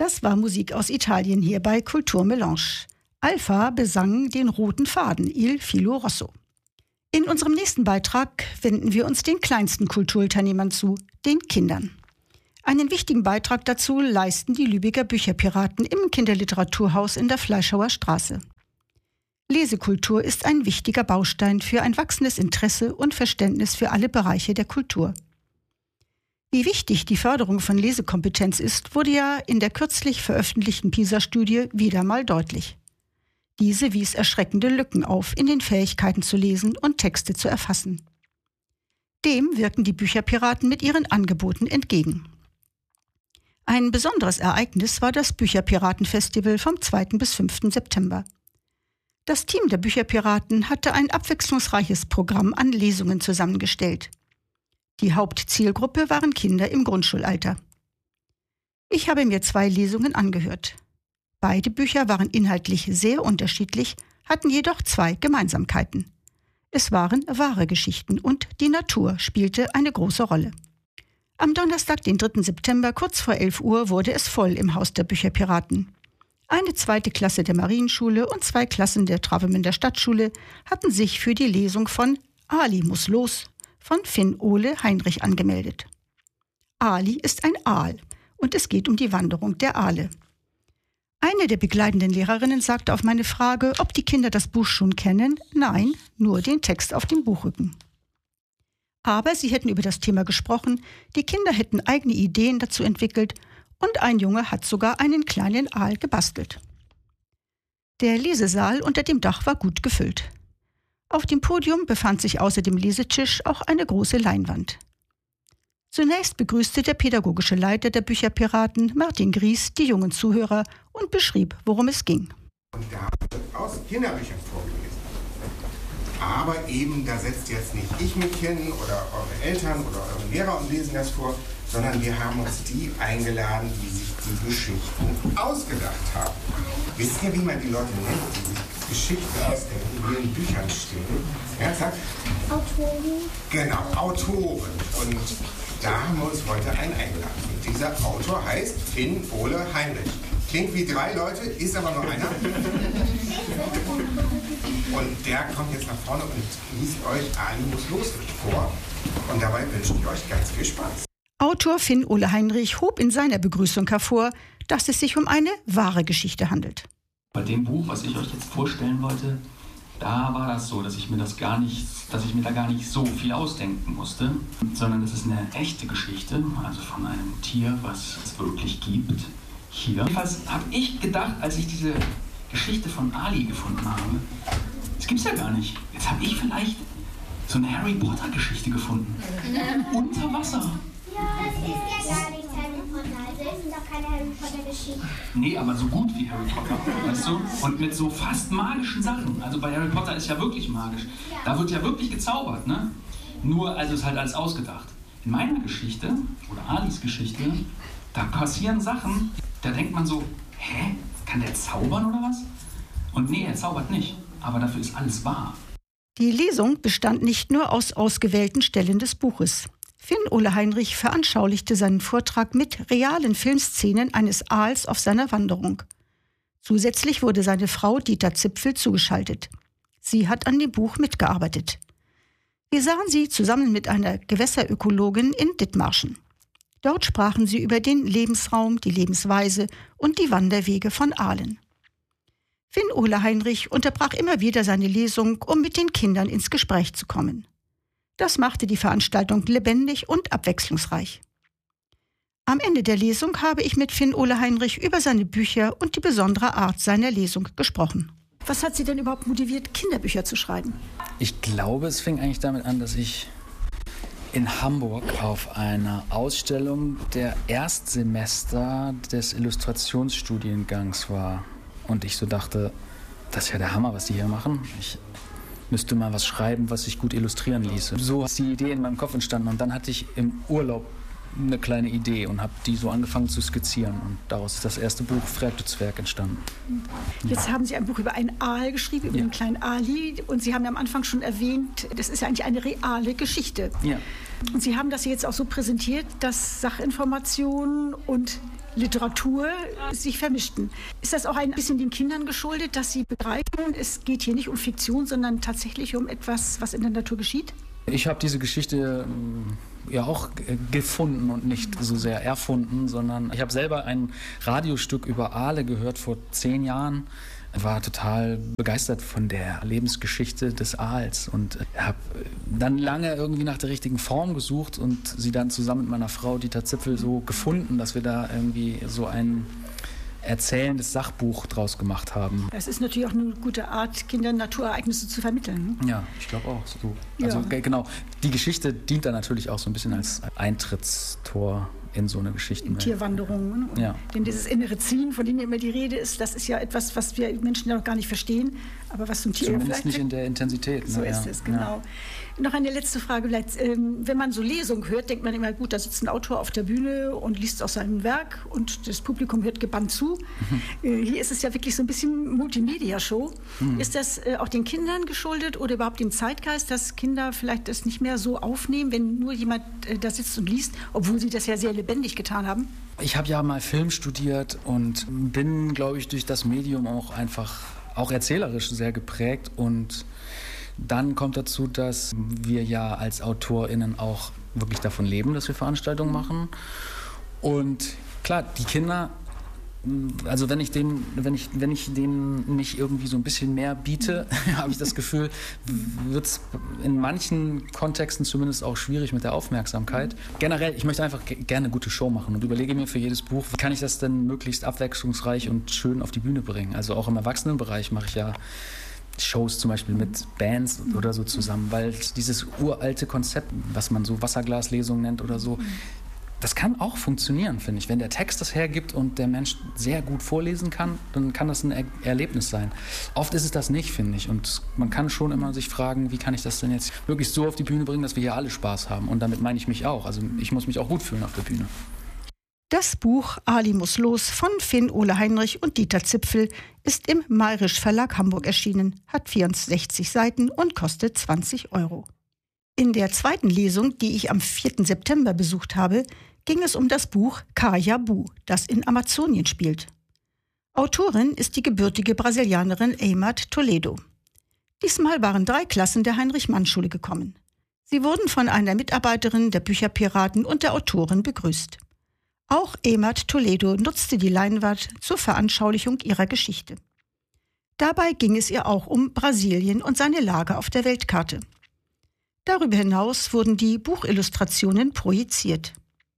Das war Musik aus Italien hier bei Culture Melange. Alpha besang den roten Faden, Il Filo Rosso. In unserem nächsten Beitrag wenden wir uns den kleinsten Kulturteilnehmern zu, den Kindern. Einen wichtigen Beitrag dazu leisten die Lübecker Bücherpiraten im Kinderliteraturhaus in der Fleischhauer Straße. Lesekultur ist ein wichtiger Baustein für ein wachsendes Interesse und Verständnis für alle Bereiche der Kultur. Wie wichtig die Förderung von Lesekompetenz ist, wurde ja in der kürzlich veröffentlichten PISA-Studie wieder mal deutlich. Diese wies erschreckende Lücken auf in den Fähigkeiten zu lesen und Texte zu erfassen. Dem wirken die Bücherpiraten mit ihren Angeboten entgegen. Ein besonderes Ereignis war das Bücherpiraten-Festival vom 2. bis 5. September. Das Team der Bücherpiraten hatte ein abwechslungsreiches Programm an Lesungen zusammengestellt. Die Hauptzielgruppe waren Kinder im Grundschulalter. Ich habe mir 2 Lesungen angehört. Beide Bücher waren inhaltlich sehr unterschiedlich, hatten jedoch 2 Gemeinsamkeiten. Es waren wahre Geschichten und die Natur spielte eine große Rolle. Am Donnerstag, den 3. September, kurz vor 11 Uhr, wurde es voll im Haus der Bücherpiraten. Eine 2. Klasse der Marienschule und 2 Klassen der Travemünder Stadtschule hatten sich für die Lesung von Ali muss los von Finn-Ole Heinrich angemeldet. Ali ist ein Aal und es geht um die Wanderung der Aale. Eine der begleitenden Lehrerinnen sagte auf meine Frage, ob die Kinder das Buch schon kennen, nein, nur den Text auf dem Buchrücken. Aber sie hätten über das Thema gesprochen, die Kinder hätten eigene Ideen dazu entwickelt und ein Junge hat sogar einen kleinen Aal gebastelt. Der Lesesaal unter dem Dach war gut gefüllt. Auf dem Podium befand sich außer dem Lesetisch auch eine große Leinwand. Zunächst begrüßte der pädagogische Leiter der Bücherpiraten, Martin Gries, die jungen Zuhörer und beschrieb, worum es ging. Und da wird aus Kinderbüchern vorgelesen. Aber eben, da setzt jetzt nicht ich mich hin oder eure Eltern oder eure Lehrer und lesen das vor, sondern wir haben uns die eingeladen, die sich die Geschichten ausgedacht haben. Wisst ihr, wie man die Leute nennt, die sich Geschichten ausdenken, die in ihren Büchern stehen? Ja, sagt? Autoren. Genau, Autoren. Und da haben wir uns heute einen eingeladen. Und dieser Autor heißt Finn-Ole Heinrich. Klingt wie 3 Leute, ist aber nur einer. Und der kommt jetzt nach vorne und liest euch Ali muss los vor. Und dabei wünsche ich euch ganz viel Spaß. Autor Finn-Ole Heinrich hob in seiner Begrüßung hervor, dass es sich um eine wahre Geschichte handelt. Bei dem Buch, was ich euch jetzt vorstellen wollte, da war das so, dass ich mir da gar nicht so viel ausdenken musste, sondern es ist eine echte Geschichte, also von einem Tier, was es wirklich gibt. Hier. Jedenfalls habe ich gedacht, als ich diese Geschichte von Ali gefunden habe, das gibt's ja gar nicht. Jetzt habe ich vielleicht so eine Harry Potter Geschichte gefunden. Unter Wasser. Ja, es ist ja gar nicht Harry Potter. Also es sind doch keine Harry Potter Geschichten. Nee, aber so gut wie Harry Potter, weißt du? Und mit so fast magischen Sachen. Also bei Harry Potter ist ja wirklich magisch. Da wird ja wirklich gezaubert, ne? Nur, also ist halt alles ausgedacht. In meiner Geschichte, oder Alis Geschichte, da passieren Sachen, da denkt man so, hä? Kann der zaubern oder was? Und nee, er zaubert nicht. Aber dafür ist alles wahr. Die Lesung bestand nicht nur aus ausgewählten Stellen des Buches. Finn-Ole Heinrich veranschaulichte seinen Vortrag mit realen Filmszenen eines Aals auf seiner Wanderung. Zusätzlich wurde seine Frau Dieter Zipfel zugeschaltet. Sie hat an dem Buch mitgearbeitet. Wir sahen sie zusammen mit einer Gewässerökologin in Dithmarschen. Dort sprachen sie über den Lebensraum, die Lebensweise und die Wanderwege von Aalen. Finn-Ole Heinrich unterbrach immer wieder seine Lesung, um mit den Kindern ins Gespräch zu kommen. Das machte die Veranstaltung lebendig und abwechslungsreich. Am Ende der Lesung habe ich mit Finn-Ole Heinrich über seine Bücher und die besondere Art seiner Lesung gesprochen. Was hat Sie denn überhaupt motiviert, Kinderbücher zu schreiben? Ich glaube, es fing eigentlich damit an, dass ich in Hamburg auf einer Ausstellung der Erstsemester des Illustrationsstudiengangs war. Und ich so dachte, das ist ja der Hammer, was die hier machen. Ich müsste mal was schreiben, was sich gut illustrieren ließe. So ist die Idee in meinem Kopf entstanden. Und dann hatte ich im Urlaub eine kleine Idee und habe die so angefangen zu skizzieren. Und daraus ist das erste Buch Freakdezwerg entstanden. Jetzt haben Sie ein Buch über einen Aal geschrieben, über den kleinen Ali. Und Sie haben ja am Anfang schon erwähnt, das ist ja eigentlich eine reale Geschichte. Ja. Und Sie haben das jetzt auch so präsentiert, dass Sachinformationen und Literatur sich vermischten. Ist das auch ein bisschen den Kindern geschuldet, dass sie begreifen, es geht hier nicht um Fiktion, sondern tatsächlich um etwas, was in der Natur geschieht? Ich habe diese Geschichte ja auch gefunden und nicht so sehr erfunden, sondern ich habe selber ein Radiostück über Aale gehört vor 10 Jahren. War total begeistert von der Lebensgeschichte des Aals und habe dann lange irgendwie nach der richtigen Form gesucht und sie dann zusammen mit meiner Frau Dieter Zipfel so gefunden, dass wir da irgendwie so ein erzählendes Sachbuch draus gemacht haben. Das ist natürlich auch eine gute Art, Kindern Naturereignisse zu vermitteln. Ja, ich glaube auch. So. Also genau, die Geschichte dient da natürlich auch so ein bisschen als Eintrittstor in so eine Geschichte. Tierwanderungen. Ja. Denn dieses innere Ziehen, von dem immer die Rede ist, das ist ja etwas, was wir Menschen ja noch gar nicht verstehen, aber was zum Tier zumindest vielleicht nicht in der Intensität. So ist es, genau. Ja. Noch eine letzte Frage. Wenn man so Lesungen hört, denkt man immer, gut, da sitzt ein Autor auf der Bühne und liest aus seinem Werk und das Publikum hört gebannt zu. Hier ist es ja wirklich so ein bisschen Multimedia-Show. Ist das auch den Kindern geschuldet oder überhaupt dem Zeitgeist, dass Kinder vielleicht das nicht mehr so aufnehmen, wenn nur jemand da sitzt und liest, obwohl sie das ja sehr lebendig getan haben? Ich habe ja mal Film studiert und bin, glaube ich, durch das Medium auch einfach, auch erzählerisch sehr geprägt und dann kommt dazu, dass wir ja als AutorInnen auch wirklich davon leben, dass wir Veranstaltungen machen. Und klar, die Kinder, also wenn ich denen nicht irgendwie so ein bisschen mehr biete, habe ich das Gefühl, wird es in manchen Kontexten zumindest auch schwierig mit der Aufmerksamkeit. Generell, ich möchte einfach gerne eine gute Show machen und überlege mir für jedes Buch, wie kann ich das denn möglichst abwechslungsreich und schön auf die Bühne bringen. Also auch im Erwachsenenbereich mache ich ja Shows zum Beispiel mit Bands oder so zusammen, weil dieses uralte Konzept, was man so Wasserglaslesung nennt oder so, das kann auch funktionieren, finde ich. Wenn der Text das hergibt und der Mensch sehr gut vorlesen kann, dann kann das ein Erlebnis sein. Oft ist es das nicht, finde ich. Und man kann schon immer sich fragen, wie kann ich das denn jetzt wirklich so auf die Bühne bringen, dass wir hier alle Spaß haben. Und damit meine ich mich auch. Also ich muss mich auch gut fühlen auf der Bühne. Das Buch Ali muss los von Finn-Ole Heinrich und Dieter Zipfel ist im Mayrisch Verlag Hamburg erschienen, hat 64 Seiten und kostet 20 €. In der zweiten Lesung, die ich am 4. September besucht habe, ging es um das Buch Kajabu, das in Amazonien spielt. Autorin ist die gebürtige Brasilianerin Eymart Toledo. Diesmal waren 3 Klassen der Heinrich-Mann-Schule gekommen. Sie wurden von einer Mitarbeiterin der Bücherpiraten und der Autorin begrüßt. Auch Eymart Toledo nutzte die Leinwand zur Veranschaulichung ihrer Geschichte. Dabei ging es ihr auch um Brasilien und seine Lage auf der Weltkarte. Darüber hinaus wurden die Buchillustrationen projiziert.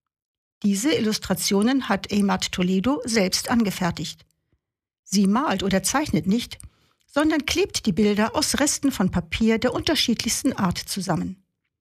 Diese Illustrationen hat Eymart Toledo selbst angefertigt. Sie malt oder zeichnet nicht, sondern klebt die Bilder aus Resten von Papier der unterschiedlichsten Art zusammen.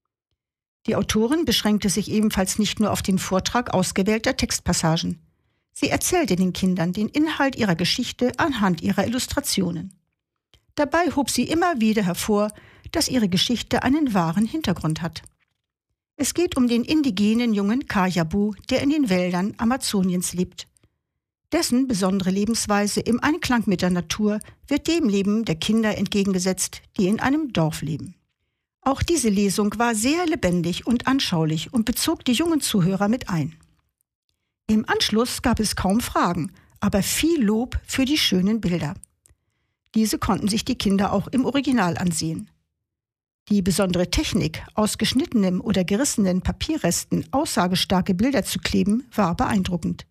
Die Autorin beschränkte sich ebenfalls nicht nur auf den Vortrag ausgewählter Textpassagen. Sie erzählte den Kindern den Inhalt ihrer Geschichte anhand ihrer Illustrationen. Dabei hob sie immer wieder hervor, dass ihre Geschichte einen wahren Hintergrund hat. Es geht um den indigenen jungen Kajabu, der in den Wäldern Amazoniens lebt. Dessen besondere Lebensweise im Einklang mit der Natur wird dem Leben der Kinder entgegengesetzt, die in einem Dorf leben. Auch diese Lesung war sehr lebendig und anschaulich und bezog die jungen Zuhörer mit ein. Im Anschluss gab es kaum Fragen, aber viel Lob für die schönen Bilder. Diese konnten sich die Kinder auch im Original ansehen. Die besondere Technik, aus geschnittenem oder gerissenen Papierresten aussagestarke Bilder zu kleben, war beeindruckend.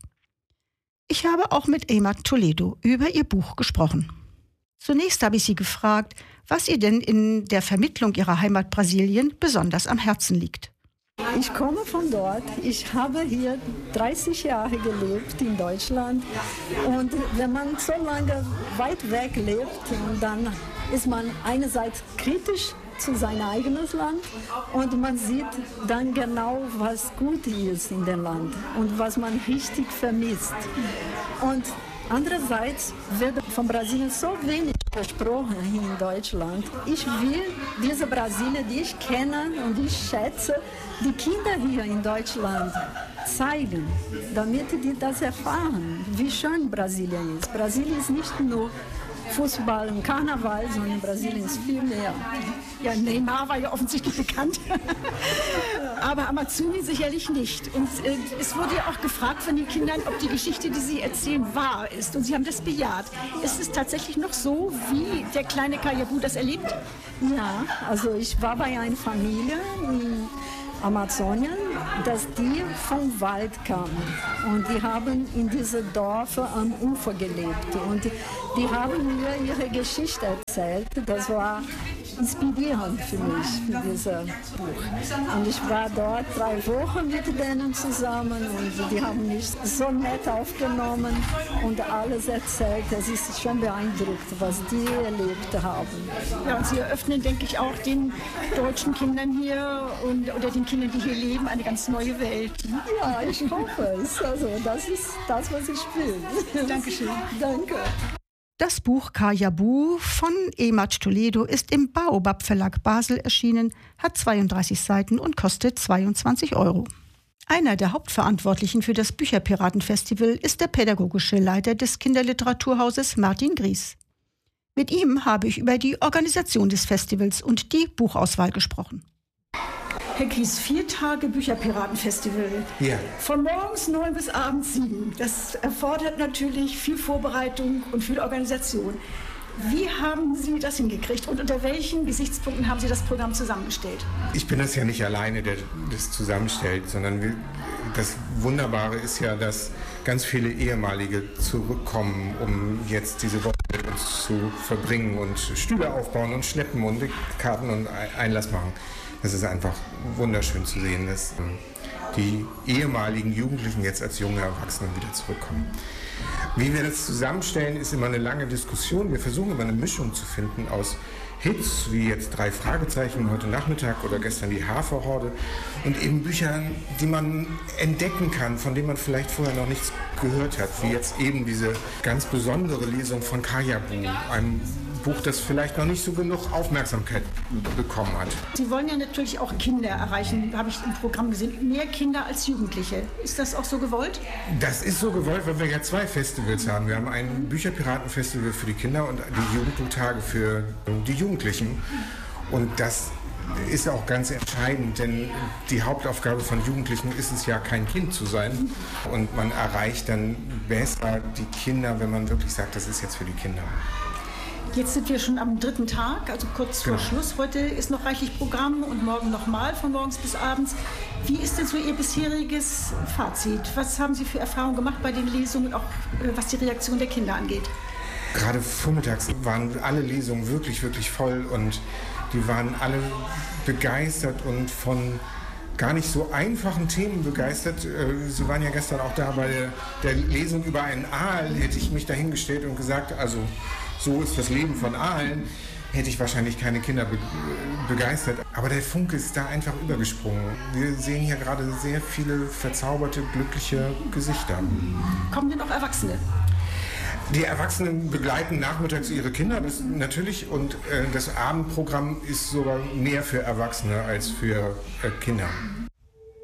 Ich habe auch mit Eymart Toledo über ihr Buch gesprochen. Zunächst habe ich sie gefragt, was ihr denn in der Vermittlung ihrer Heimat Brasilien besonders am Herzen liegt. Ich komme von dort. Ich habe hier 30 Jahre gelebt in Deutschland. Und wenn man so lange weit weg lebt, dann ist man einerseits kritisch zu seinem eigenen Land und man sieht dann genau, was gut ist in dem Land und was man richtig vermisst. Und andererseits wird von Brasilien so wenig gesprochen hier in Deutschland. Ich will diese Brasilien, die ich kenne und ich schätze, die Kinder hier in Deutschland zeigen, damit die das erfahren, wie schön Brasilien ist. Brasilien ist nicht nur Fußball und Karneval, sondern Brasilien ist viel mehr. Ja, Neymar war ja offensichtlich bekannt. Aber Amazoni sicherlich nicht. Und es wurde ja auch gefragt von den Kindern, ob die Geschichte, die sie erzählen, wahr ist. Und sie haben das bejaht. Ist es tatsächlich noch so, wie der kleine Kajabu das erlebt? Ja, also ich war bei einer Familie in Amazonien, dass die vom Wald kamen. Und die haben in diesen Dorf am Ufer gelebt. Und die haben mir ihre Geschichte erzählt. Das war inspirierend für mich, für dieses Buch. Und ich war dort 3 Wochen mit denen zusammen und die haben mich so nett aufgenommen und alles erzählt. Es ist schon beeindruckt, was die erlebt haben. Ja, und Sie eröffnen, denke ich, auch den deutschen Kindern hier oder den Kindern, die hier leben, eine ganz neue Welt. Ja, ich hoffe es. Also das ist das, was ich will. Dankeschön. Danke. Das Buch Kajabu von Emad Toledo ist im Baobab Verlag Basel erschienen, hat 32 Seiten und kostet 22 €. Einer der Hauptverantwortlichen für das Bücherpiratenfestival ist der pädagogische Leiter des Kinderliteraturhauses Martin Gries. Mit ihm habe ich über die Organisation des Festivals und die Buchauswahl gesprochen. Herr Gries, 4 Tage Bücherpiratenfestival. Ja. Von morgens 9 bis abends 7. Das erfordert natürlich viel Vorbereitung und viel Organisation. Wie haben Sie das hingekriegt und unter welchen Gesichtspunkten haben Sie das Programm zusammengestellt? Ich bin das ja nicht alleine, der das zusammenstellt, sondern das Wunderbare ist ja, dass ganz viele Ehemalige zurückkommen, um jetzt diese Woche mit uns zu verbringen und Stühle aufbauen und schleppen und Karten und Einlass machen. Das ist einfach wunderschön zu sehen, dass die ehemaligen Jugendlichen jetzt als junge Erwachsene wieder zurückkommen. Wie wir das zusammenstellen, ist immer eine lange Diskussion. Wir versuchen immer eine Mischung zu finden aus Hits, wie jetzt 3 Fragezeichen heute Nachmittag oder gestern die Haferhorde und eben Büchern, die man entdecken kann, von denen man vielleicht vorher noch nichts gehört hat, wie jetzt eben diese ganz besondere Lesung von Kajabu, einem Buch, das vielleicht noch nicht so genug Aufmerksamkeit bekommen hat. Sie wollen ja natürlich auch Kinder erreichen, habe ich im Programm gesehen. Mehr Kinder als Jugendliche. Ist das auch so gewollt? Das ist so gewollt, weil wir ja 2 Festivals haben. Wir haben ein Bücherpiratenfestival für die Kinder und die Jugendbuchtage für die Jugendlichen. Und das ist auch ganz entscheidend, denn die Hauptaufgabe von Jugendlichen ist es ja, kein Kind zu sein. Und man erreicht dann besser die Kinder, wenn man wirklich sagt, das ist jetzt für die Kinder. Jetzt sind wir schon am 3. Tag, also kurz vor Schluss. Heute ist noch reichlich Programm und morgen nochmal von morgens bis abends. Wie ist denn so Ihr bisheriges Fazit? Was haben Sie für Erfahrungen gemacht bei den Lesungen, auch was die Reaktion der Kinder angeht? Gerade vormittags waren alle Lesungen wirklich, wirklich voll und die waren alle begeistert und von gar nicht so einfachen Themen begeistert. Sie waren ja gestern auch da bei der Lesung über einen Aal, hätte ich mich dahingestellt und gesagt, also so ist das Leben von Aalen, hätte ich wahrscheinlich keine Kinder begeistert. Aber der Funke ist da einfach übergesprungen. Wir sehen hier gerade sehr viele verzauberte, glückliche Gesichter. Kommen denn auch Erwachsene? Die Erwachsenen begleiten nachmittags ihre Kinder, das natürlich, und das Abendprogramm ist sogar mehr für Erwachsene als für Kinder.